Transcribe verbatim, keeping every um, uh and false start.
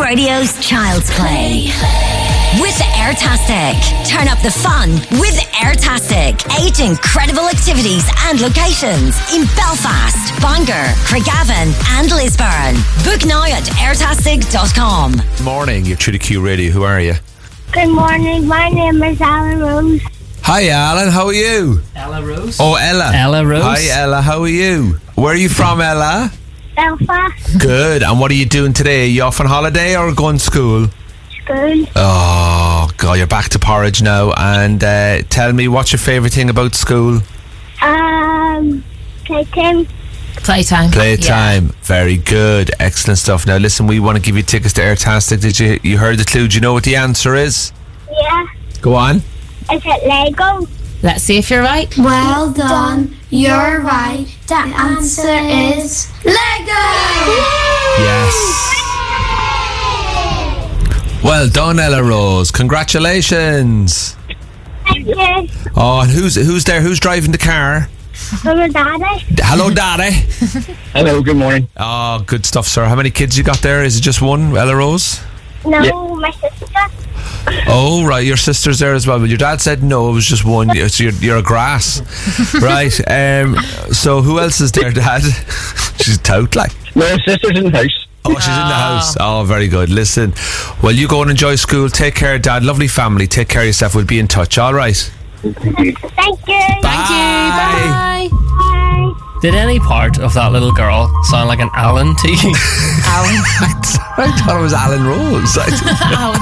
Radio's Child's Play. With Airtastic. Turn up the fun with Airtastic. Eight incredible activities and locations in Belfast, Bangor, Craigavon and Lisburn. Book now at airtastic dot com. Morning, you're through to Q Radio. Who are you? Good morning, my name is Alan Rose. Hi Alan, how are you? Ella Rose. Oh, Ella. Ella Rose. Hi Ella, how are you? Where are you from, Ella? Belfast. Good. And what are you doing today? Are you off on holiday or going to school? School. Oh, God, you're back to porridge now. And uh, tell me, what's your favourite thing about school? Um, playtime. Playtime. Playtime. Yeah. Very good. Excellent stuff. Now, listen, we want to give you tickets to Airtastic. Did you, you heard the clue? Do you know what the answer is? Yeah. Go on. Is it Lego? Let's see if you're right. Well done. You're right. The answer is Lego. Yes. Well done, Ella Rose. Congratulations. Thank you. Oh, and who's who's there? Who's driving the car? Hello, Daddy. Hello, Daddy. Hello, good morning. Oh, good stuff, sir. How many kids you got there? Is it just one, Ella Rose? No, Yeah. my sister. Oh, right. Your sister's there as well. But your dad said no, it was just one. So you're, you're a grass. Right. Um, so who else is there, Dad? She's tout, like. My sister's in the house. Oh, she's in the house. Oh, very good. Listen, well, you go and enjoy school. Take care, Dad. Lovely family. Take care of yourself. We'll be in touch. All right. Thank you. Thank you. Bye. Bye. Did any part of that little girl sound like an Alan to you? Alan. I thought it was Alan Rose. Alan.